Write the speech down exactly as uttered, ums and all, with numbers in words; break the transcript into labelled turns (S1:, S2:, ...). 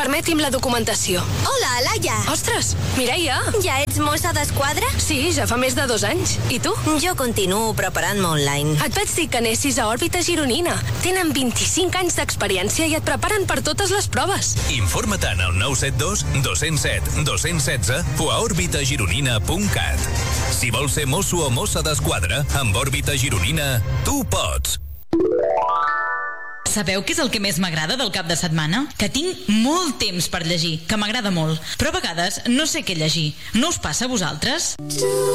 S1: Permeti'm la documentació.
S2: Hola, Laia.
S1: Ostres, Mireia.
S2: Ja ets mossa d'esquadra?
S1: Sí, ja fa més de dos anys. I tu?
S2: Jo continuo preparant-me online.
S1: Et vaig dir que anessis a Òrbita Gironina. Tenen vint-i-cinc anys d'experiència i et preparen per totes les proves.
S3: Informa-te al nou set dos, dos zero set, dos un sis o a òrbita gironina punt cat. Si vols ser mosso o mossa d'esquadra, amb Òrbita Gironina, tu pots.
S4: Sabeu què és el que més m'agrada del cap de setmana? Que tinc molt temps per llegir, que m'agrada molt. Però a vegades no sé què llegir. No us passa a vosaltres?